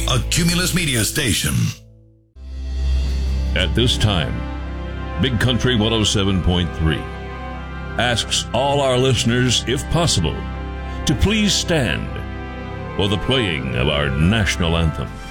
a Cumulus Media station. At this time, Big Country 107.3 asks all our listeners, if possible, to please stand for the playing of our national anthem.